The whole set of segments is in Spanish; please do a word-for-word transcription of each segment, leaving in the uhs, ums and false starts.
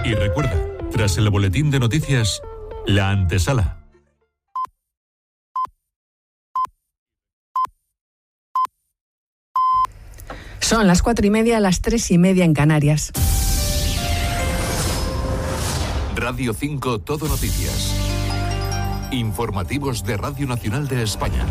Y recuerda, tras el boletín de noticias, la antesala. Son las cuatro y media, las tres y media en Canarias. Radio cinco Todo Noticias. Informativos de Radio Nacional de España.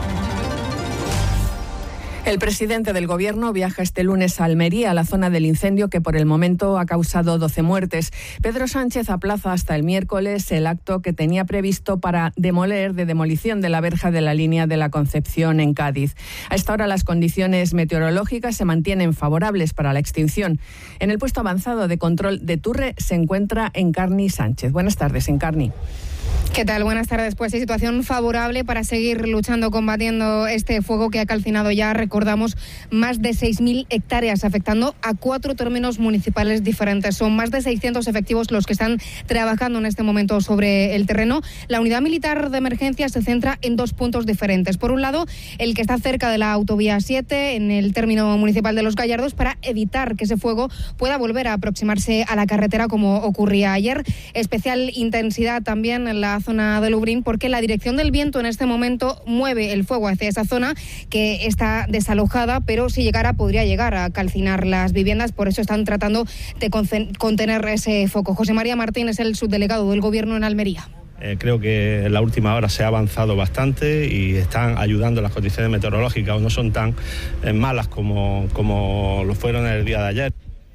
El presidente del Gobierno viaja este lunes a Almería, a la zona del incendio que por el momento ha causado doce muertes. Pedro Sánchez aplaza hasta el miércoles el acto que tenía previsto para demoler de demolición de la verja de la línea de la Concepción en Cádiz. A esta hora las condiciones meteorológicas se mantienen favorables para la extinción. En el puesto avanzado de control de Turre se encuentra Encarni Sánchez. Buenas tardes, Encarni. ¿Qué tal? Buenas tardes. Pues sí, situación favorable para seguir luchando, combatiendo este fuego que ha calcinado ya, recordamos, más de seis mil hectáreas, afectando a cuatro términos municipales diferentes. Son más de seiscientos efectivos los que están trabajando en este momento sobre el terreno. La unidad militar de emergencia se centra en dos puntos diferentes. Por un lado, el que está cerca de la autovía siete, en el término municipal de Los Gallardos, para evitar que ese fuego pueda volver a aproximarse a la carretera como ocurría ayer. Especial intensidad también en la zona de Lubrín, porque la dirección del viento en este momento mueve el fuego hacia esa zona que está desalojada, pero si llegara podría llegar a calcinar las viviendas. Por eso están tratando de contener ese foco. José María Martín es el subdelegado del Gobierno en Almería. Eh, creo que en la última hora se ha avanzado bastante y están ayudando. Las condiciones meteorológicas no son tan eh, malas como, como lo fueron el día de ayer.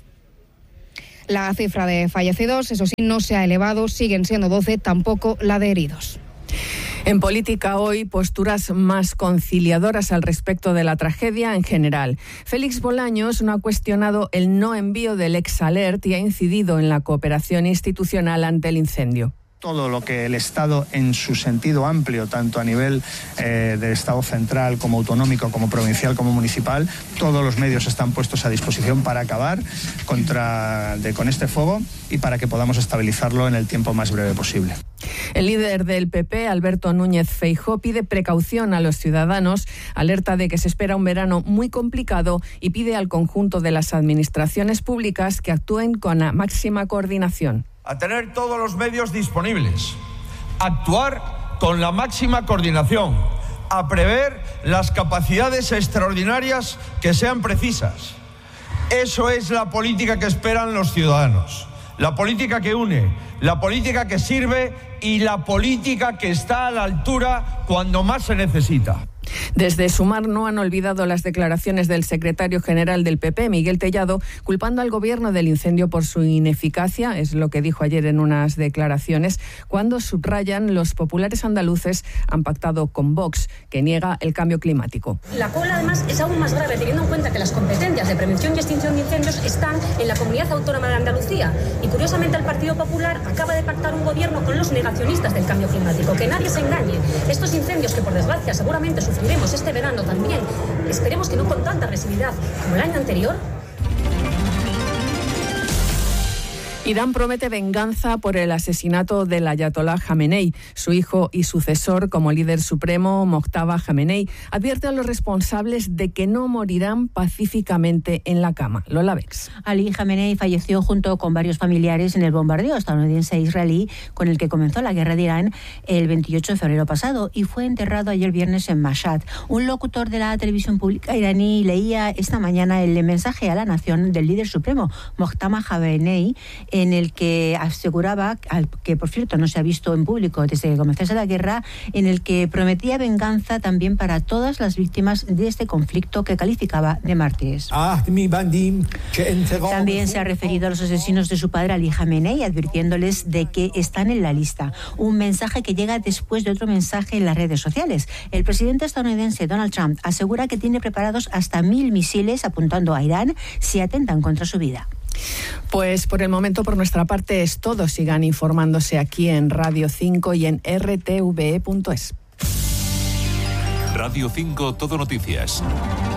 La cifra de fallecidos, eso sí, no se ha elevado, siguen siendo doce, tampoco la de heridos. En política hoy, posturas más conciliadoras al respecto de la tragedia en general. Félix Bolaños no ha cuestionado el no envío del Exalert y ha incidido en la cooperación institucional ante el incendio. Todo lo que el Estado, en su sentido amplio, tanto a nivel eh, del Estado central como autonómico, como provincial, como municipal, todos los medios están puestos a disposición para acabar contra, de, con este fuego y para que podamos estabilizarlo en el tiempo más breve posible. El líder del P P, Alberto Núñez Feijóo, pide precaución a los ciudadanos, alerta de que se espera un verano muy complicado y pide al conjunto de las administraciones públicas que actúen con la máxima coordinación. A tener todos los medios disponibles, actuar con la máxima coordinación, a prever las capacidades extraordinarias que sean precisas. Eso es la política que esperan los ciudadanos, la política que une, la política que sirve y la política que está a la altura cuando más se necesita. Desde Sumar no han olvidado las declaraciones del secretario general del P P, Miguel Tellado, culpando al gobierno del incendio por su ineficacia, es lo que dijo ayer en unas declaraciones, cuando subrayan los populares andaluces han pactado con Vox, que niega el cambio climático. La cola además es aún más grave teniendo en cuenta que las competencias de prevención y extinción de incendios están en la Comunidad Autónoma de Andalucía y curiosamente el Partido Popular acaba de pactar un gobierno con los negacionistas del cambio climático. Que nadie se engañe, estos incendios que por desgracia seguramente sufriremos este verano también, esperemos que no con tanta agresividad como el año anterior. Irán promete venganza por el asesinato del ayatolá Jamenei. Su hijo y sucesor como líder supremo, Mojtaba Jamenei, advierte a los responsables de que no morirán pacíficamente en la cama. Lola Bex. Ali Jamenei falleció junto con varios familiares en el bombardeo estadounidense israelí con el que comenzó la guerra de Irán el veintiocho de febrero pasado y fue enterrado ayer viernes en Mashhad. Un locutor de la televisión pública iraní leía esta mañana el mensaje a la nación del líder supremo, Mojtaba Jamenei, en el que aseguraba, que por cierto no se ha visto en público desde que comenzó la guerra, en el que prometía venganza también para todas las víctimas de este conflicto que calificaba de mártires. También se ha referido a los asesinos de su padre Ali Jamenei, advirtiéndoles de que están en la lista. Un mensaje que llega después de otro mensaje en las redes sociales. El presidente estadounidense Donald Trump asegura que tiene preparados hasta mil misiles apuntando a Irán si atentan contra su vida. Pues por el momento, por nuestra parte, es todo. Sigan informándose aquí en Radio cinco y en r t v e punto es. Radio cinco Todo Noticias.